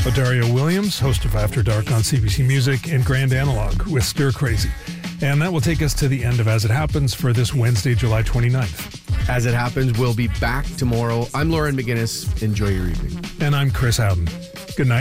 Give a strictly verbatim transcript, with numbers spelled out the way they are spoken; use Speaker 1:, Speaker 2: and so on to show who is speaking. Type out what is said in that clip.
Speaker 1: Odario Williams, host of After Dark on C B C Music, and Grand Analog with Stir Crazy. And that will take us to the end of As It Happens for this Wednesday, July twenty-ninth.
Speaker 2: As It Happens, we'll be back tomorrow. I'm Lauren McGinnis. Enjoy your evening.
Speaker 1: And I'm Chris Howden. Good night.